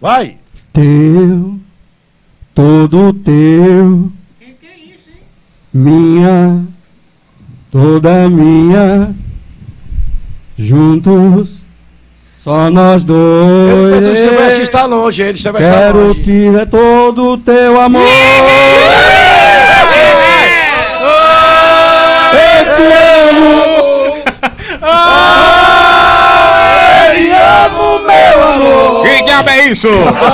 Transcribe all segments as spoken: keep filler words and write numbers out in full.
Vai. Teu, todo teu. Que que é isso, hein? Minha, toda minha. Juntos, só nós dois. Mas o Silvestre está longe, ele Silvestre está Quero longe. te ver todo o teu amor. Eu te amo. Eu te amo, meu amor. Que diabo é isso?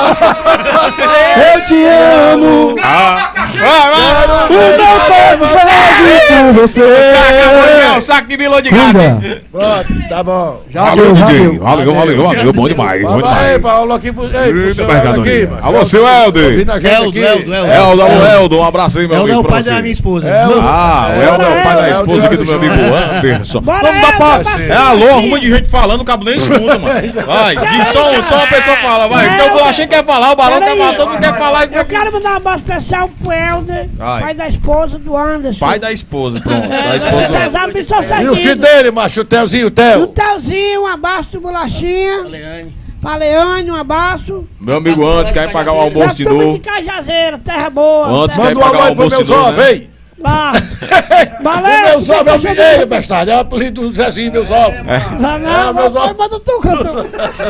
Eu te amo. Ah. Vai, vai. O meu povo faz por você. O saco de bilhão de gato. Pronto, tá bom. Já Valeu, deu, já D J. deu. Valeu, valeu, valeu. Bom demais, bom Vai, demais. Paulo, aqui pro, ei, pro Eita, seu mercadoria. Helder aqui, mano. Alô, seu Helder. Ouvindo a gente Eldo, aqui. Eldo, Eldo. Eldo, alô, Eldo. Um abraço aí, meu Eldo é amigo. o pra pai você. da minha esposa. Eldo. Ah, o Eldo é o pai da Eldo, esposa aqui do meu Eldo, amigo Eldo. Anderson. Bora, Vamos dar Eldo, pra... assim. É alô, arruma de gente falando, o cabo nem escuta, mano. Vai, diz só, um- só uma pessoa fala, vai. Então eu achei que quer falar, o Barão quer falar, todo mundo quer falar. Eu quero mandar um abraço especial pro Helder, Ai. pai da esposa do Anderson. Pai da esposa, pronto. É, Da esposa do... casado de só E o filho seguido. dele, macho, o Telzinho, o O Tel. Telzinho, um abraço do Bolachinha. Leane. Pra Leane, um abraço. Meu amigo antes quer pagar o Da almoço de turma de novo. Cajazeira, terra boa. Antes terra... quer Manda um pagar o alô aí pro almoço meu de novo, ovos, né? hein? Lá. O Valeu. meu ovos é o Mineiro, bestado. É o apelido do Zezinho, meus ovos. Não, não, É, meus não, ovos. manda tu, cantor.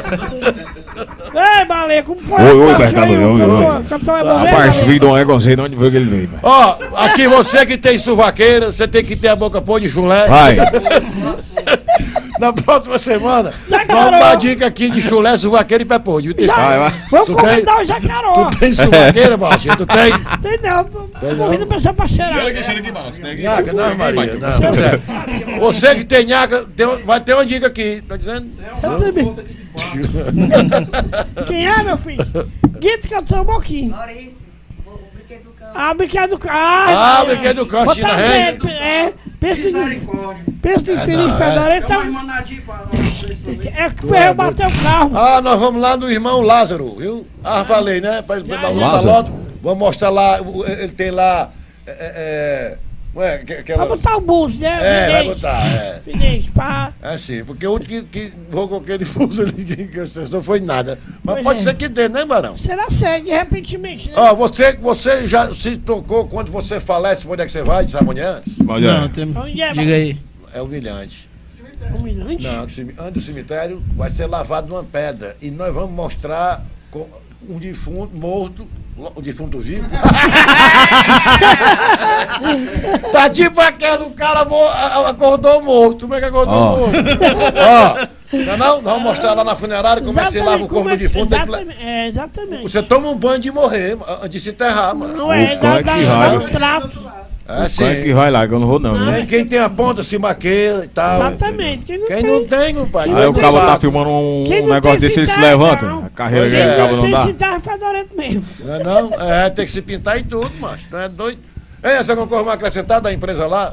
Ei, Baleia, como foi? Oi, oi, Cantor, Mercado, oi, oi, oi. cantor, cantor é bom, Rapaz, esse Baleia? vídeo é igualzinho de onde veio que ele veio, velho. Ó, aqui você que tem suvaqueira, você tem que ter a boca pôr de chulé. Vai. Na próxima semana, Jacaró. vamos dar dica aqui de chulé, suvaqueira e pé podre. Tu Vai, vai. Vamos Tu convidar o Jacaró. tem suvaqueira, baixinho? Tu tem? Tem não, convida a pessoa pra cheirar. Nhaca, não, Maria, não. Pois é. Você que tem nhaca, tem, vai ter uma dica aqui, tá dizendo? Eu também. Quem é, meu filho? Guito que eu sou um pouquinho. Maurício, o, o brinquedo do cão. Ah, o brinquedo do carro. Ah, o brinquedo do cão, Vou China trazer, Rende. é, pensa de Misericórdia. pensa de infeliz não, é. fedorento, Tem uma então, irmã Nadir pra lá. é que o erro bateu o carro. Ah, nós vamos lá no irmão Lázaro, viu? Ah, falei, né? Pra ele dar um Lázaro? lote. Vamos mostrar lá, o- ele tem lá. É, é, é, não é, que- Vai aquelas- botar o buço, né? É, vai Finês. botar, é. Finês, pá. É sim, porque o único que, que vou com aquele fuso ali, que, que vocês não foi nada. Mas Pois pode é. ser que dê, né, Barão? Será sério, de repentemente, né? Ó, você, você já se tocou quando você falece, onde é que você vai, de amanhã? Olha. Não, tem... Onde é, Diga aí. É humilhante. Humilhante? Não, que cemi- antes do cemitério vai ser lavado numa pedra. E nós vamos mostrar com um defunto morto, o defunto vivo. Tá tipo aquele, o cara mo- a- a- acordou morto. Como é que acordou Ó. morto? Ó, não, é não, nós vamos mostrar lá na funerária como é que se lava o corpo como do é que- defunto. Tem que- Exatamente, é, exatamente. Você toma um banho de morrer, antes de se enterrar, mano. Não é, O cão dá, é dá, que dá raio. uns trapos. É Quem é que vai lá, que eu não vou não, Quem, viu? quem tem a ponta se maqueia e tal. Exatamente. Quem não Quem tem, não tem, compadre. Aí o não cabo tá sabe. filmando um, Quem um não negócio tem desse, ele se cidade, levanta. não. A carreira Pois dele é. acaba não tem dá. cidade fedorento mesmo. Não é não? É, tem que se pintar e tudo, macho. Não é doido? Ei, essa concorre uma acrescentada da empresa lá?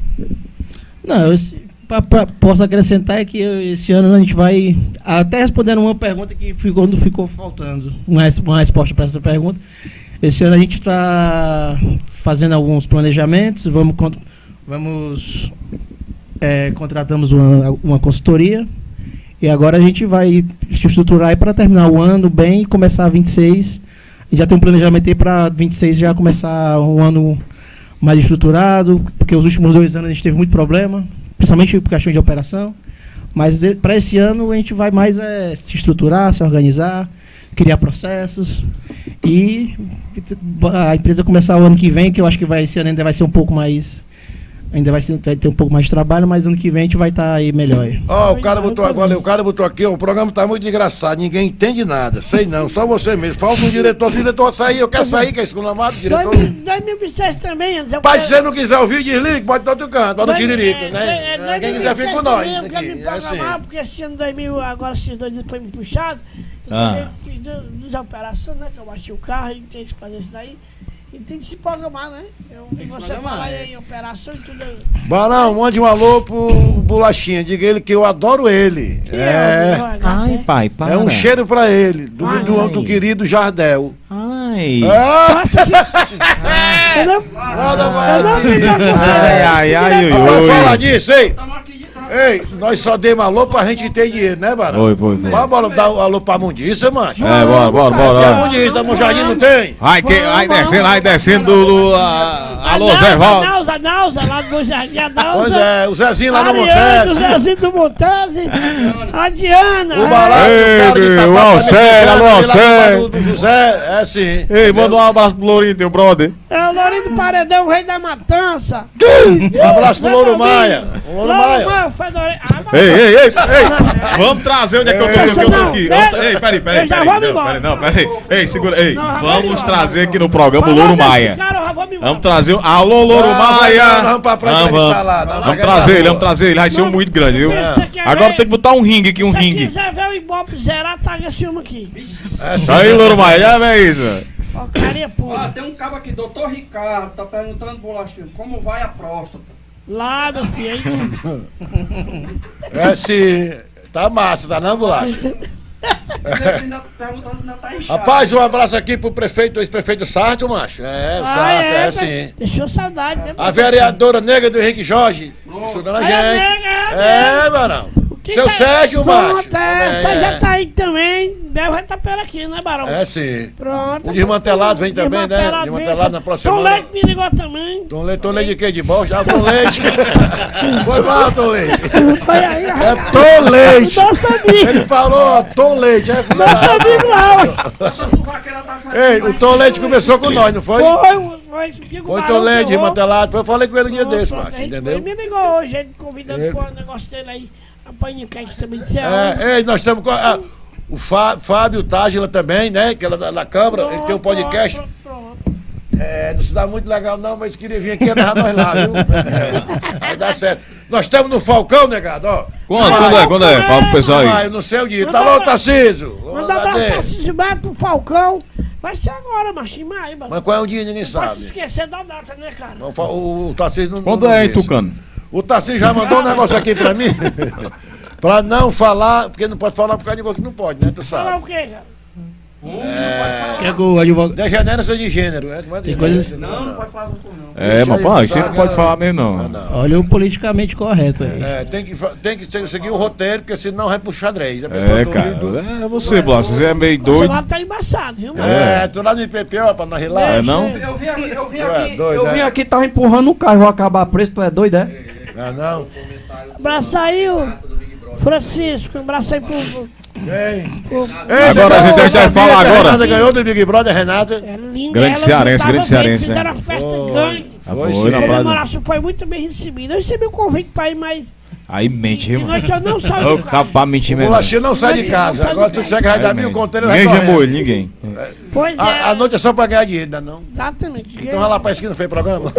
Não, eu, se- pra- pra- posso acrescentar é que eu- esse ano a gente vai. Até respondendo uma pergunta que ficou, não ficou faltando, uma, res- uma resposta para essa pergunta. Esse ano a gente está fazendo alguns planejamentos, vamos, con- vamos é, contratamos uma, uma consultoria e agora a gente vai se estruturar para terminar o ano bem e começar vinte e seis. E já tem um planejamento aí para vinte e seis já começar um ano mais estruturado, porque os últimos dois anos a gente teve muito problema, principalmente por questão de operação. Mas para esse ano a gente vai mais é, se estruturar, se organizar, criar processos e a empresa começar o ano que vem, que eu acho que vai, esse ano ainda vai ser um pouco mais, ainda vai, ser, vai ter um pouco mais de trabalho, mas ano que vem a gente vai estar aí melhor. Aí. Ó, o cara botou agora, o cara botou aqui, ó, o programa tá muito engraçado, ninguém entende nada, sei não, só você mesmo. Falta um diretor, se o diretor sair, eu quero sair, que é esculamado, diretor. dois mil e sete também, Anderson. eu Pai, quero- se você não quiser ouvir, desliga, pode dar outro canto, bota o dois- tiririca, é, né? é, É, Quem dois mil e quiser fica com sete nós, também, eu quero me aqui, é assim. programar, porque esse ano dois mil, agora esses dois dias foi muito puxado. Ah. Eu fiz do- das operações, né? Que eu bati o carro e tem que fazer isso daí. E tem que se programar, né? Eu, Tem que se você programar, falar é. aí em operação e tudo. Barão, mande um alô pro Bolachinha, diga ele que eu adoro ele. Que É, o H T. pai, para. é um cheiro pra ele, do, Ai. do, do querido Jardel. Ai. Ah, Eu não, nada eu mais não assim. tenho Ai, ai, ai, ai, Vai falar ai. disso, hein? Estamos aqui de trás. Ei, nós só demos alô pra gente ter dinheiro, né, Barão? Foi, foi, foi. Vamos bora dar um alô pra Mundiça, macho. É, bora, bora, Tem a bora. Mundiça, no Jardim não tem? Vai, que, vai descendo, vai descendo do. do a, alô, Zé A Valdo. Nauza, a Nauza, lá do Jardim, a Nauza. Pois é, o Zezinho lá no Ariane, o Montese. Zezinho do Montese. A Diana. O é. barato, Ei, o cara de meu, Itaquá, o Alcé, tá alô, lá Alcé. do- do José, é sim. Ei, manda um abraço pro Lourinho, teu brother. É o Lourinho do Paredão, o rei da matança. Um abraço pro Louro Maia. O Louro Maia. foi do... ah, mas- Ei, ei, ei, ei. Vamos trazer onde é que eu tô, Ei, que eu tô não, aqui. não, Vamos tra- Ei, peraí, peraí, eu já peraí. vou me Não, embora. peraí, não, peraí. Ei, segura, ei. Não, já vou Vamos embora. trazer aqui no programa o Falou Louro desse Maia. cara, eu já vou me embora. Vamos trazer. o- Alô, Louro Não, Maia! não, vamos pra praia Vamos, entrevistar lá, não, vamos. vai Vamos ganhar trazer na ele, rua. vamos trazer ele. Vai ser um muito grande, viu? Você quer Agora ver? tem que botar um ringue aqui, um Se ringue. quiser ver o Ibope zerar, taga esse filme aqui. É, Isso aí, Louro Maia, já vê isso. Porcaria Ah, pura. tem um cabo aqui, doutor Ricardo, tá perguntando, Bolachinho, como vai a próstata? Lá, meu filho, aí não... É sim. Tá massa, tá não, Bolacha? Você ainda perguntando se ainda tá inchado. Rapaz, um abraço aqui pro prefeito, ex-prefeito Sarto, macho. É, o Ah, Sarto, é, mas sim. Deixou saudade, né? A vereadora negra do Henrique Jorge, estudando a É, gente. nega, É, Barão. Que Seu tá- Sérgio, macho. Pronto, é, Sérgio já tá aí também. Bel vai estar por aqui, né, Barão? É, sim. Pronto. O desmantelado vem também, né? Desmantelado vem. Desmantelado na próxima Tom semana. Leite me ligou também. Tom Leite, Tom Leite de quê? De bosta? Ah, Tom Leite. Foi mal, Tom Leite. Foi aí, É Tom Leite. nosso amigo. Ele falou Tom Leite. É, Nosso amigo lá. Essa suvaqueira tá fazendo Ei, o mais Tom Leite som, começou com nós, não foi? Foi, foi. Diego Foi Barão Tom Leite, ferrou. desmantelado. Foi, eu falei com ele um dia Pronto, desse, pronto. macho, Ele- entendeu? Ele me ligou hoje, ele convidando Ele- para o negócio dele aí. A paniquete também disse É, ei, nós estamos com a- o Fá- Fábio Tágila também, né? Que ela da, da Câmara, ele tem um podcast. Pronto, pronto, pronto. É, não se dá muito legal não, mas queria vir aqui e levar nós lá, viu? É, vai dar certo. Nós estamos no Falcão, negado, ó. Quando, quando é? Quando é? Fala pro pessoal Ah, aí. eu não sei o dia. Manda Tá bom, pra- Tarcísio? Manda um abraço pra Cismar, pro Falcão. Vai ser agora, macho, em maio, mano. Mas qual é o dia, ninguém Não pode se sabe. esquecer da data, né, cara? O, Fa- o, o Tarcísio não Quando não é, hein, disse. Tucano? O Tarcísio já mandou um negócio aqui pra mim. Pra não falar, porque não pode falar por causa de negócio que não pode, né? Tu Falar sabe. o quê, cara? Quer que o advogado. Degenerância de gênero, é? Como é Tem de coisas- gênero? Não, não pode falar isso não. É, mas pô, isso aí não pode falar mesmo, Não, não. não. Olha o politicamente correto aí. É, tem que, fa- tem que se- seguir o roteiro, porque senão vai pro xadrez. A pessoa É, do- cara. do- É você, Blas. Você é meio O doido. celular tá embaçado, viu, mano? É, tu lá no I P P, ó, pra nós rir lá. É, não? Eu vim aqui, eu vim Tu é aqui, doido, eu vim é? aqui, tava empurrando o carro, vou acabar preso, tu é doido, é? Não, não. Abraço aí, o Francisco. Um abraço aí pro. Quem? pro- Agora, Ei, a gente vai sabia falar que a agora. Renata ganhou do Big Brother, Renata. Era linda, Grande ela cearense, lutava grande bem, cearense, Fizeram né? a festa Foi. gangue. Ah, Foi foi sim. na A praia. comemoração foi muito bem recebida. Eu recebi o convite pra ir, mas Aí mente, de viu, mano? noite eu não saio Ô, de casa. capaz mentir O mesmo. Bolachinho não sai de casa. Agora tu disser que vai dar mil conteiros, vai Ninguém correndo. chamou ele, ninguém. Pois é, A, a noite é só pra ganhar dinheiro, ainda não? exatamente. Então vai lá pra esquina, fez programa.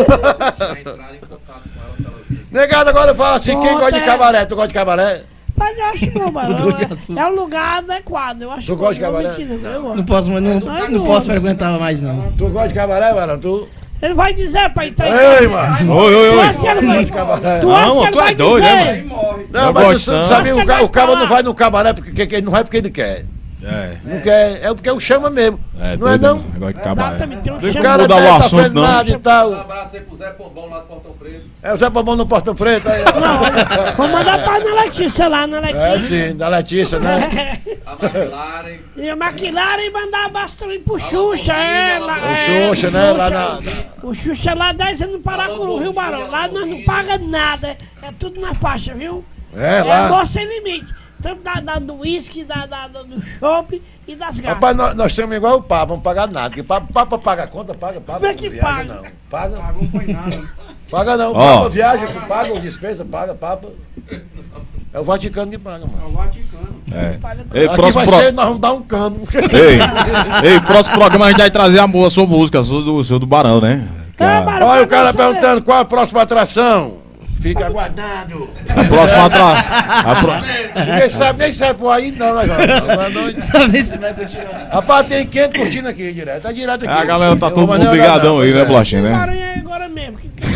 Negado, agora fala assim, quem Pronto, gosta de é. cabaré? Tu gosta de cabaré? Mas eu acho bom, mano. Mudou de assunto. É, é o lugar adequado. Eu acho Tu bom, gosta de não vou cabaré? mentir, não, eu gosto. Não posso, mas não, Não, não não. posso frequentar mais, não. Tu gosta de cabaré, Barão? Tu? Ele vai dizer pra entrar Ei, mano. Oi, oi, Tu oi. acha que ele vai, de cabaré. tu acha Não, que ele tu é vai doido, dizer? né, Aí morre. Não, Eu mas gosto, tu não. sabe, o, Acho que ca- vai o cabo falar. não vai no cabaré porque que- que- não vai porque ele quer. É, Não quer, é porque eu chamo mesmo. é não é doido, não? né? Negócio de cabaré. Exatamente, tem um O cheiro. cara mudar tá, o tá assunto, fazendo não. nada e tal. abraço aí pro Zé Pombom lá do Portão Preto. É o Zé Pombom no Portão Preto. Aí, ó. Vou mandar pra Ana Letícia lá, Ana É Letícia. sim, da Letícia, né? A McLaren. E a Maquilari e mandar abraço também pro Xuxa, é. Lá, O é, Xuxa, né? Lá na. O Xuxa lá dez anos no Paracuru, viu, Barão? Lá nós não paga nada, é tudo na faixa, viu? É, É lá. amor sem limite. Tanto da, da, do uísque, da, da, do do chopp e das gatas. Rapaz, nós, nós estamos igual o Papa, não pagar nada. Porque Papa, Papa paga a conta, paga, paga. Como é que não viaja, paga? Não. Paga. Não foi nada. Paga não. Ó. Papa viaja, paga, ou dispensa, paga, Papa. É o Vaticano que paga, mano. É o Vaticano. É. Ei, Aqui próximo vai pro... ser, nós vamos dar um cano. Ei, ei, próximo programa a gente vai trazer a boa sua música, a sua do, seu do Barão, né? Que É, a, Barão, Olha o cara vai saber. perguntando qual a próxima atração. Fica aguardando. a próxima atra... a pro- Ninguém sabe, nem sabe por aí, não, né, João? Boa noite. Sabe se vai continuar. Rapaz, tem quente curtindo aqui direto. Tá direto aqui. A galera tá Eu todo vou mundo mandar ligadão não, aí, pois né, é. Bolachinha, né? Barão é agora mesmo. Que- que-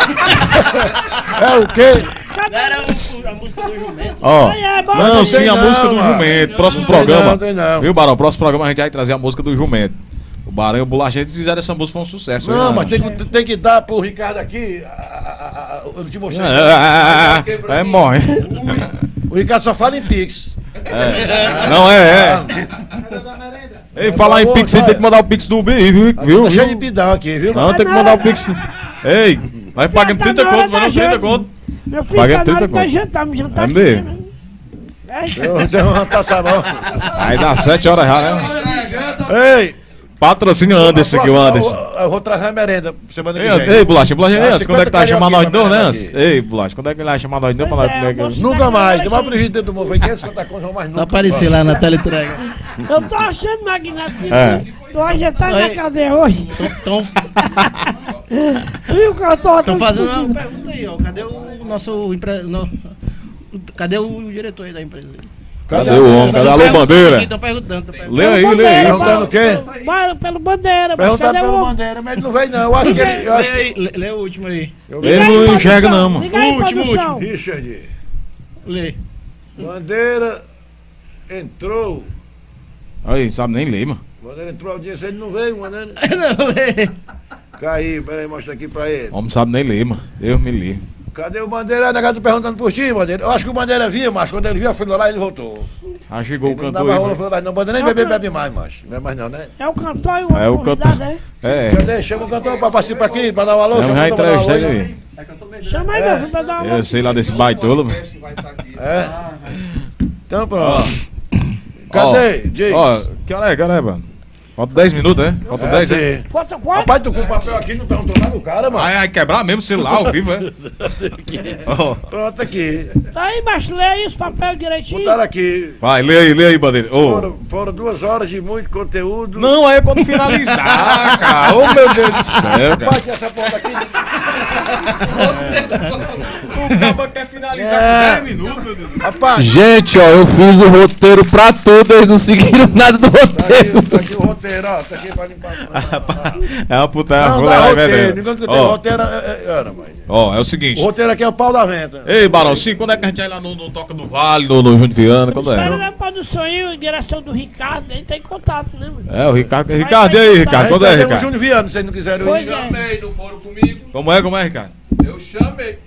É o quê? Era a música do jumento. Ó, Ai, é, bora. não, Não sim, tem a não, música do mano. jumento. Próximo Não tem programa. não, tem não. Viu, Barão? Próximo programa a gente vai trazer a música do jumento. O Barão e o Bolachinha fizeram essa música, foi um sucesso. Não, hein, mas mano? tem, que- tem que dar pro Ricardo aqui. a- a- a- eu não te mostrei. Ah, É, morre. O Ricardo só fala em Pix. É. Não, é, é. Ei, falar em Pix, você tem que mandar o Pix do B I, viu? viu? Tá cheio de pidão aqui, viu? Não, tem que mandar o Pix. Ei, vai pagando tá trinta na hora conto, vai da não trinta janta. conto. Meu filho, Paga tá na trinta hora de conto. jantar, me jantar É aqui, mesmo? né? É isso. Você não tá sabendo. Aí dá sete horas já, né? Ei! Patrocínio Anderson aqui, o Anderson. Eu, eu vou trazer a merenda semana que Ei, vem. ei, Bolacha, Bolacha, Ah, Anderson, quando é que tá cinquenta chamando nós de novo, né, carioquinha Anderson? pra Ei, Bolacha, quando é que ele vai chamar nós de novo pra nós Pois é, comer aqui? moço. Nunca mais. De mais prejuízo do mundo. Foi quinhentos contas com João, mas nunca. Vai aparecer lá na tela entrega. Eu tô achando, Magnata, que É. tu hoje tá na Oi. cadeia hoje. Então, Tu viu que eu tô... estão fazendo uma pergunta aí, ó. Cadê o nosso empre... no- o- Cadê o diretor aí da empresa? Cadê o homem? Cadê a Alô Bandeira? Estão perguntando, estão perguntando. Lê aí, lê aí. Perguntando o quê? Pelo, pelo Bandeira, mas Perguntando cadê pelo o... Bandeira, mas ele não veio, não. Eu acho que ele. Eu Lê acho que... aí, lê, lê o último aí. Ele não enxerga, não, mano. Liga aí, Último, produção. Richard, Lê. Bandeira entrou. Aí, sabe nem ler, mano. Bandeira entrou a audiência, ele não veio, Bandeira. Não, lê. Caiu, peraí, mostra aqui pra ele. O homem sabe nem ler, mano. Deus me livre. Cadê o Bandeira? O negócio perguntando por ti, Bandeira. Eu acho que o Bandeira vinha, mas quando ele viu, foi lá e ele voltou. Ah, chegou o Ele não cantor dava aí. rola, mano. falou lá, não, Bandeira nem bebe, bebe mais, macho. Não é mais não, né? É o cantor e o É o outro cantor. convidado, É. Cadê? Chama o cantor pra participar aqui, pra dar um alô. Eu chama já o cantor pra dar um entrevistei alô, ele. é? Chama aí, meu filho, pra dar uma... Eu sei lá desse baitolo, mano. É? Então pronto. Cadê? Diz. Ó, que hora é, que hora é, mano? Falta dez minutos, né? Falta É, dez, né? sim. Falta quatro? Rapaz, tu com o papel aqui não perguntou nada do cara, mano. Ai, ai, quebrar mesmo o celular ao vivo, é? Ó, Pronto aqui. Tá aí, macho, lê aí os papéis direitinho. Botaram aqui. vai, lê aí, lê aí, Bandeira. Ô. Foram, foram duas horas de muito conteúdo. Não, aí é quando finalizar, cara. Ô, meu Deus do céu, cara. Rapaz, essa porra daqui. O cabo quer finalizar É. com dez minutos, meu Deus. Rapaz, Gente, ó, eu fiz o roteiro pra tudo, eles não seguiram nada do tá roteiro. aqui, tá aqui o roteiro, ó. Tá aqui pra limpar. É uma puta, Não, vou dá levar roteiro. vendendo. Enquanto que tem Ó, roteiro, é, é, era, mãe. ó, é o O seguinte. roteiro aqui é o pau da venta. Ei, Barão, sim, quando é que a gente vai lá no, no Toca do Vale, no, no Júnior Viana, quando Espera é? na produção aí, direção do Ricardo, ele tá em contato, né, mano? É, o Ricardo. Ricardo, e aí, Ricardo? Aí Quando é, cadê o Ricardo? Júnior Viana, se vocês não quiserem Pois ir. é. Chamei, não foram comigo. Como é, como é, Ricardo? Eu chamei.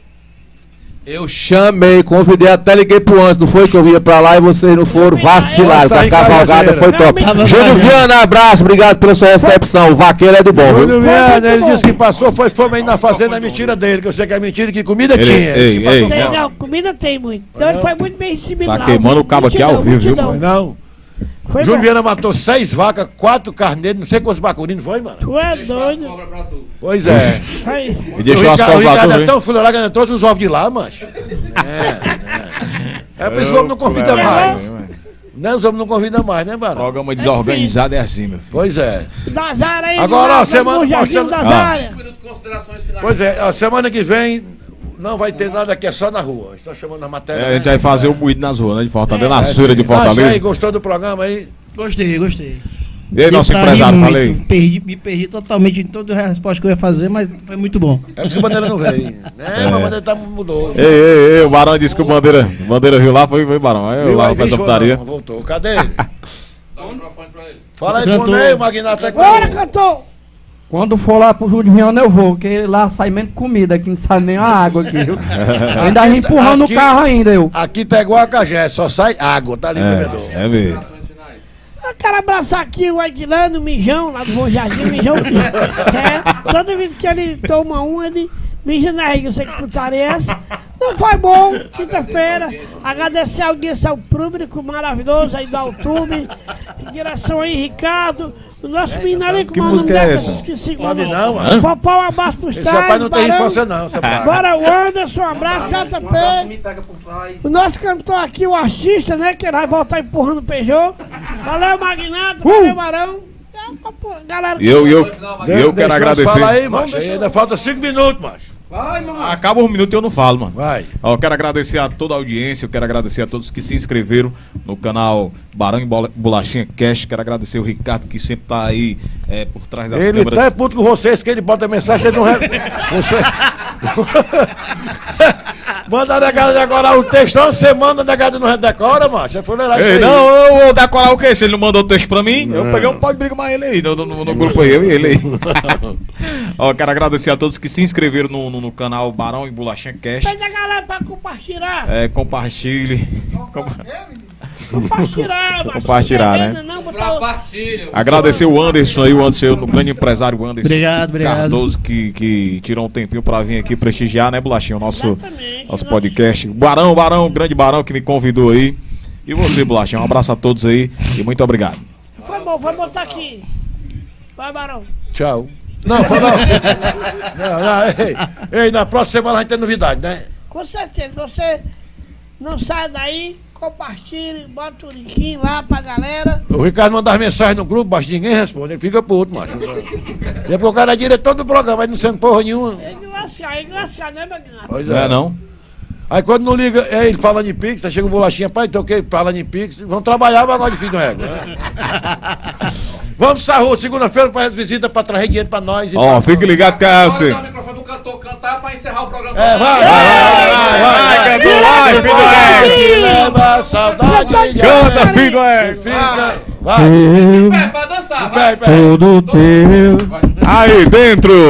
Eu chamei, convidei, até liguei pro antes, não foi que eu ia pra lá e vocês não foram, vacilaram, que a cavalgada foi top. Não, Júnior Viana, abraço, obrigado pela sua recepção, o vaqueiro é do bom, viu? Júnior Viana, muito ele bom. disse que passou, foi fome aí na fazenda, é mentira dele, que eu sei que é mentira, que comida Ele- tinha. ei, Ele disse que passou ei, Tem, fome. não, comida tem muito. Então ele foi muito bem recebido Tá lá. queimando o cabo aqui ao Multidão, vivo, viu, multidão. Não. Foi Júnior bom. Viana matou seis vacas, quatro carneiros, não sei quantos bacurinos foi, mano. Tu é Deixou as doido. cobras pra tu. Pois é. Aí. E O deixou as Ricardo, o cobras lá, Ricardo tu, é viu? tão fuleirado que ele trouxe os ovos de lá, macho. É, é. É por isso que o homem não convida Ô, mais. velho, Né? Os homens não convidam mais, né, Barão? Programa desorganizado é assim, meu filho. Pois é. Nazara aí. Agora, ó, lá, semana no Jardim mostrando- das Ah. Áreas. Um minuto de considerações finais. Pois é, a semana que vem não vai ter nada aqui, é só na rua. Estão chamando a matéria. É, a né? gente vai fazer o moído nas ruas, né? De Fortaleza, na É, feira sim. de Mas aí, Fortaleza. gostou do programa aí? Gostei, gostei. E aí, nosso Deu pra rir empresário, muito. falei. Perdi, me perdi totalmente em toda a resposta que eu ia fazer, mas foi muito bom. É por isso que a bandeira não veio. É, mas a bandeira tá, mudou. Ei, ei, ei, o Barão disse que o Bandeira, o Bandeira viu lá, foi, foi Barão. Aí eu Viu lá aí, com essa bicho, putaria. não, voltou. Cadê? Dá o microfone pra ele. Fala aí Cantor. pro Ney, o Magnata. Bora, cantor. Quando for lá pro Júlio Viana eu vou, porque lá sai menos comida, aqui não sai nem a água aqui, viu? Ainda Aqui- empurrando aqui- o carro ainda, eu. Aqui tá igual a Cagé, só sai água, tá ali, bebedor. É, é mesmo. Considerações finais. Eu quero abraçar aqui o Aguilano, o Mijão, lá do Bom Jardim, o Mijão que é, toda vez que ele toma um, ele mija na riga, eu sei que putaria é essa. Não foi bom, quinta-feira, agradecer a audiência ao público maravilhoso aí do YouTube, em direção aí, Ricardo, o nosso menino ali com Que o nome música é dele, essa? Esqueci o Sabe nome. não, mano? Popó, um abraço pros Esse rapaz não tem Barão. infância não, esse rapaz. Bora o Anderson, um abraço, J P. Me pega por trás. O nosso cantor aqui, o artista, né? Que ele vai voltar empurrando o Peugeot. Valeu, Magnata, valeu, Barão. É, papo, galera. E eu, e eu, Final, e Magnata. eu Deixa quero eu agradecer. Fala aí, macho. Aí ainda falta cinco minutos, macho. Vai, mano. Acaba os minutos e eu não falo, mano. Vai. Ó, eu quero agradecer a toda a audiência, eu quero agradecer a todos que se inscreveram no canal Barão e Bola- Bolachinha Cash. Quero agradecer o Ricardo que sempre tá aí é, por trás das Ele câmeras. tá puto com vocês, que ele bota mensagem de um. Re... Você... Manda a negada decorar o texto, uma semana a negada não decora, macho. É fuleirar isso Ei, aí. não, eu vou decorar o quê? Se ele não mandou o texto pra mim, eu peguei um pau de briga mais ele aí, no, no, no grupo aí, eu e ele aí. Ó, quero agradecer a todos que se inscreveram no, no, no canal Barão e Bolachinha Cast. Pede a galera pra compartilhar. É, compartilhe. Compartilhar, macho. Compartilhar, Se né? inscrevendo, Não, botar o... Compartilha. Agradecer o Anderson aí, o Anderson, o grande empresário Anderson. Obrigado, obrigado. Cardoso, que, que tirou um tempinho pra vir aqui prestigiar, né, Bolachinha? O nosso, Exatamente. nosso podcast. Barão, Barão, grande Barão que me convidou aí. E você, Bolachinha, um abraço a todos aí e muito obrigado. Foi bom, vai botar aqui. Vai, Barão. Tchau. Não, foi não. não, não ei, ei, na próxima semana a gente tem novidade, né? Com certeza. Você não sai daí, compartilhe, bota o linkinho lá pra galera. O Ricardo manda as mensagens no grupo, mas ninguém responde, ele fica puto, macho. Depois o cara é diretor do programa, aí não sendo porra nenhuma. Ele lascar, ele lascar, né, Bagnato? Pois Não é não? Aí quando não liga, é ele falando em Pix, aí chega o Bolachinha, pai, então o que? Falando em Pix, vamos trabalhar, mas agora de filho do ego, né? Vamos, Sarro, segunda-feira faz visita pra trazer dinheiro pra nós. e Ó, pra- fique ligado que é Agora você. dá o microfone pro cantor cantar pra encerrar o programa. É, vai, vai, Vai, vai, cantor, vai, filho do vai, Ed. que leva saudade. Canta, filho do que Ed. fica. Vai, Pé pra dançar, pé, vai. pé. Todo teu. Aí, dentro.